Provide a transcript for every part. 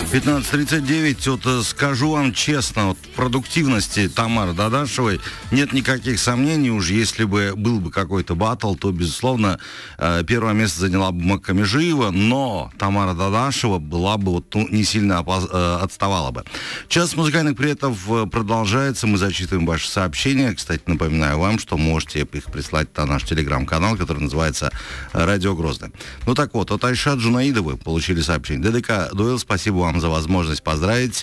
15:39. Вот скажу вам честно, вот, продуктивности Тамары Дадашевой нет никаких сомнений. Уж если бы был бы какой-то баттл, то, безусловно, первое место заняла бы Макка Межиева, но Тамара Дадашева была бы вот, не сильно отставала бы. Час музыкальных приветов продолжается. Мы зачитываем ваши сообщения. Кстати, напоминаю вам, что можете их прислать на наш телеграм-канал, который называется «Радио Грозный». Ну так вот, от Айшат Джунаидовой получили сообщение. ДДК Дуэл, спасибо вам за возможность поздравить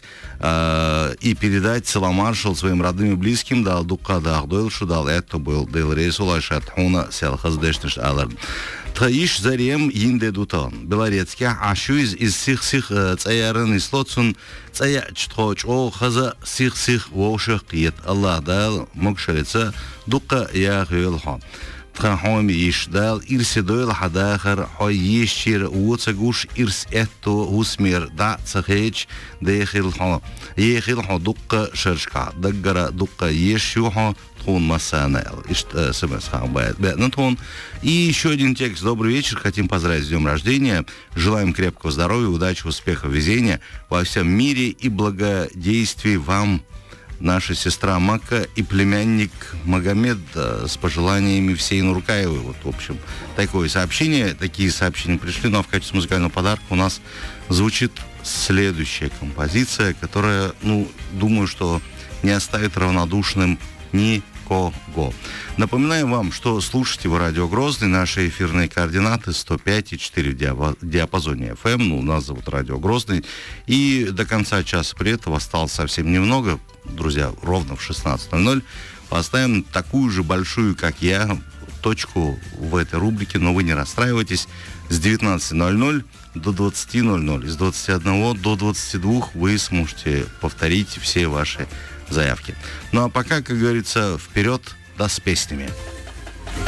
и передать саламаршал своим родным и близким. Дал дукка дах Дуэл шудал. Это был Дейл Рейсул Айшат Хуна Селхаздешниш Алар. Таиш зарем инде дутан. Белорецкий ашу из сих цаярын и слотсун цая чточ о хаза сих вошах киет. Аллах дал мокшалица дукка я хюлхан. تخاهم يشدال إرس دويل حداخر حي يشير وتجوش إرس إتو وسمير دع تخيج داخل ها يخيل ها دقة شرشكا دقرة دقة يشيوها тон Масанел. СМС Нантон. И еще один текст. Добрый вечер. Хотим поздравить с днем рождения. Желаем крепкого здоровья, удачи, успеха, везения во всем мире и благодействий вам, наша сестра Макка и племянник Магомед, с пожеланиями всей Нуркаевой. Вот, в общем, такие сообщения пришли. Ну а в качестве музыкального подарка у нас звучит следующая композиция, которая, думаю, что не оставит равнодушным никого. Напоминаем вам, что слушайте вы Радио Грозный. Наши эфирные координаты 105,4 в диапазоне FM. Нас зовут Радио Грозный. И до конца часа при этом осталось совсем немного. Друзья, ровно в 16:00 поставим такую же большую, как я, точку в этой рубрике, но вы не расстраивайтесь. С 19:00 до 20:00, с 21 до 22 вы сможете повторить все ваши заявки. Ну а пока, как говорится, вперед, да с песнями.